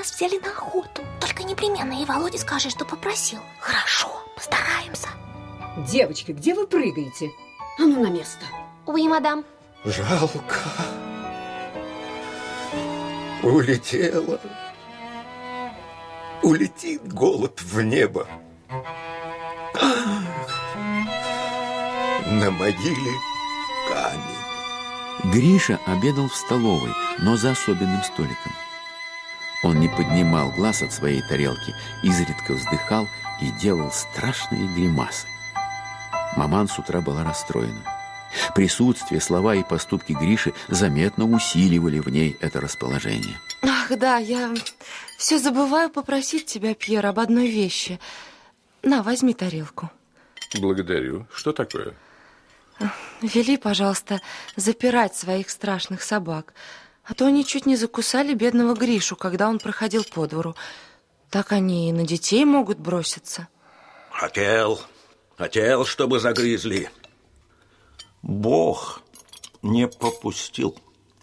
нас взяли на охоту. Только непременно и Володе скажи, что попросил. Хорошо, постараемся. Девочки, где вы прыгаете? А ну на место. Уи, мадам. Жалко. Улетела. Улетит голубь в небо. На могиле камень. Гриша обедал в столовой, но за особенным столиком. Он не поднимал глаз от своей тарелки, изредка вздыхал и делал страшные гримасы. Маман с утра была расстроена. Присутствие, слова и поступки Гриши заметно усиливали в ней это расположение. Ах, да, я все забываю попросить тебя, Пьер, об одной вещи. На, возьми тарелку. Благодарю. Что такое? Вели, пожалуйста, запирать своих страшных собак. А то они чуть не закусали бедного Гришу, когда он проходил по двору. Так они и на детей могут броситься. Хотел, чтобы загрызли. Бог не попустил.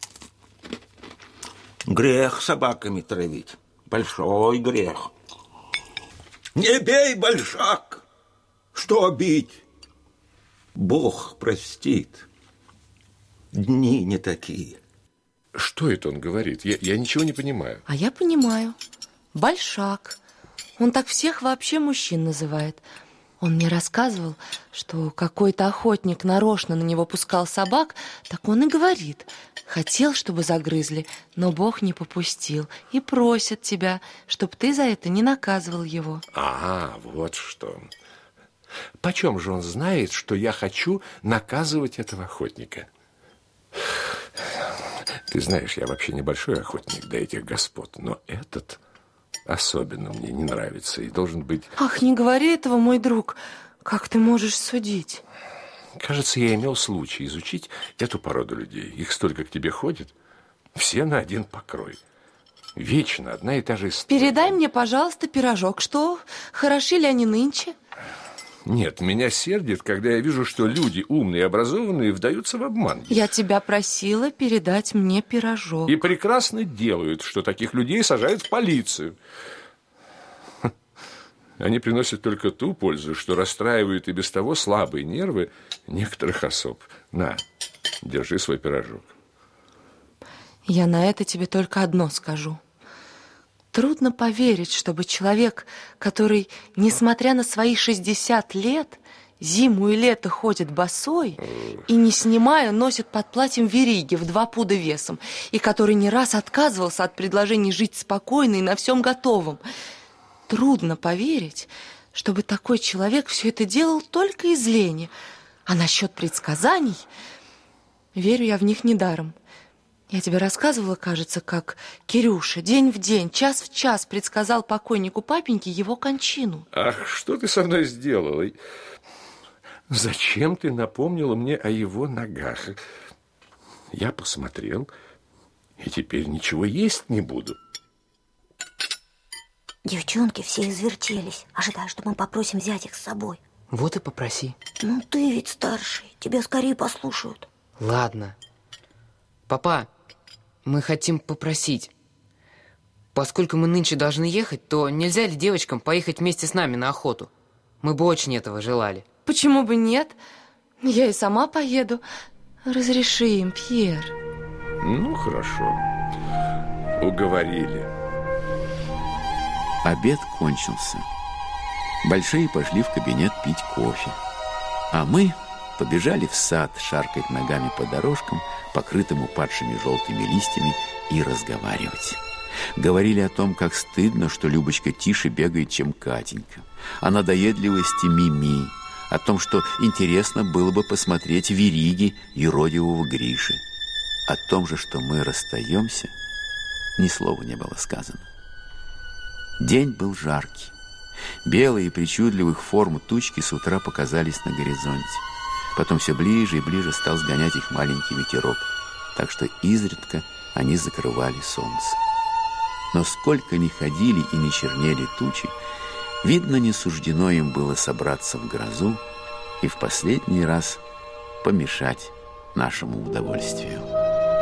Грех собаками травить. Большой грех. Не бей, большак! Что бить? Бог простит. Дни не такие. Что это он говорит? Я ничего не понимаю. А я понимаю. Большак. Он так всех вообще мужчин называет. Он мне рассказывал, что какой-то охотник нарочно на него пускал собак, так он и говорит. Хотел, чтобы загрызли, но Бог не попустил. И просит тебя, чтобы ты за это не наказывал его. Ага, вот что. Почем же он знает, что я хочу наказывать этого охотника? Ты знаешь, я вообще небольшой охотник до этих господ, но этот особенно мне не нравится и должен быть... Ах, не говори этого, мой друг. Как ты можешь судить? Кажется, я имел случай изучить эту породу людей. Их столько к тебе ходит. Все на один покрой. Вечно одна и та же история. Передай мне, пожалуйста, пирожок. Что, хороши ли они нынче? Нет, меня сердит, когда я вижу, что люди умные и образованные вдаются в обман. Я тебя просила передать мне пирожок. И прекрасно делают, что таких людей сажают в полицию. Они приносят только ту пользу, что расстраивают и без того слабые нервы некоторых особ. На, держи свой пирожок. Я на это тебе только одно скажу. Трудно поверить, чтобы человек, который, несмотря на свои 60 лет, зиму и лето ходит босой и, не снимая, носит под платьем вериги в 2 пуда весом, и который не раз отказывался от предложений жить спокойно и на всем готовом. Трудно поверить, чтобы такой человек все это делал только из лени. А насчет предсказаний, верю я в них недаром. Я тебе рассказывала, кажется, как Кирюша день в день, час в час предсказал покойнику папеньке его кончину. Ах, что ты со мной сделала? Зачем ты напомнила мне о его ногах? Я посмотрел, и теперь ничего есть не буду. Девчонки все извертелись, ожидая, что мы попросим взять их с собой. Вот и попроси. Ну, ты ведь старший, тебя скорее послушают. Ладно. Папа, мы хотим попросить. Поскольку мы нынче должны ехать, то нельзя ли девочкам поехать вместе с нами на охоту? Мы бы очень этого желали. Почему бы нет? Я и сама поеду. Разреши им, Пьер. Ну, хорошо. Уговорили. Обед кончился. Большие пошли в кабинет пить кофе. А мы побежали в сад шаркать ногами по дорожкам, покрытым упадшими желтыми листьями, и разговаривать. Говорили о том, как стыдно, что Любочка тише бегает, чем Катенька, о надоедливости Мими, о том, что интересно было бы посмотреть вериги юродивого Гриши. О том же, что мы расстаемся, ни слова не было сказано. День был жаркий. Белые причудливых форм тучки с утра показались на горизонте. Потом все ближе и ближе стал сгонять их маленький ветерок, так что изредка они закрывали солнце. Но сколько ни ходили и ни чернели тучи, видно, не суждено им было собраться в грозу и в последний раз помешать нашему удовольствию.